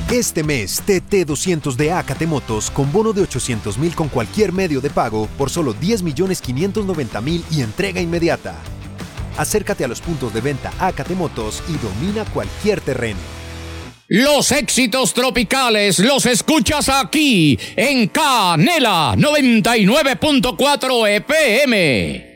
Este mes, TT200 de Acate Motos con bono de 800,000 con cualquier medio de pago por solo 10,590,000 y entrega inmediata. Acércate a los puntos de venta Acate Motos y domina cualquier terreno. Los éxitos tropicales los escuchas aquí en Canela 99.4 EPM.